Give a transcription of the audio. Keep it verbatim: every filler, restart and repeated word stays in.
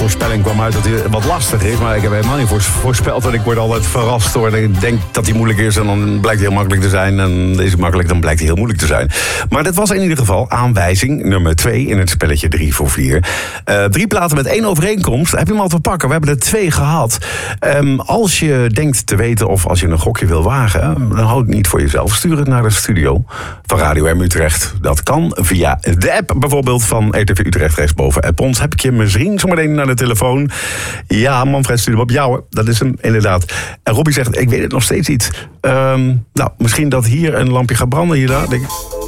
voorspelling kwam uit dat hij wat lastig is. Maar ik heb helemaal niet voorspeld. Want ik word altijd verrast door. En ik denk dat hij moeilijk is en dan blijkt hij heel makkelijk te zijn. En is hij makkelijk, dan blijkt hij heel moeilijk te zijn. Maar dit was in ieder geval aanwijzing nummer twee in het spelletje drie voor vier. Uh, drie platen met één overeenkomst. Heb je hem al te pakken? We hebben er twee gehad. Um, als je denkt te weten of als je een gokje wil wagen, dan houd het niet voor jezelf. Stuur het naar de studio van Radio M Utrecht. Dat kan via de app bijvoorbeeld van R T V Utrecht rechtsboven. App ons. Heb ik je misschien zometeen naar de telefoon? Ja, Manfred, stuur hem op jou. Dat is hem inderdaad. En Robbie zegt, ik weet het nog steeds niet. Um, nou, misschien dat hier een lampje gaat branden hierna. Denk ik.